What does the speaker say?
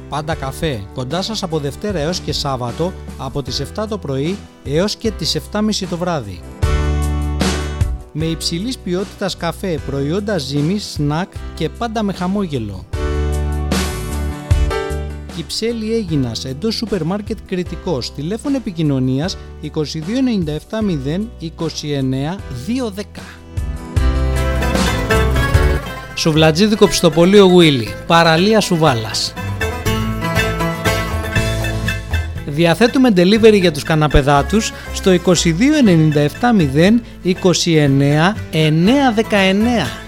Πάντα καφέ, κοντά σας από Δευτέρα έως και Σάββατο, από τις 7 το πρωί έως και τις 7.30 το βράδυ. Με υψηλής ποιότητας καφέ, προϊόντα ζύμης, σνακ και πάντα με χαμόγελο. Κυψέλη Αίγινας, εντός σούπερ μάρκετ Κρητικός, τηλέφωνο επικοινωνίας 2297 029 210. Σουβλατζίδικο ψητοπολείο Willy, παραλία Σουβάλας. Διαθέτουμε delivery για τους καναπεδάτους στο 2297 029 919.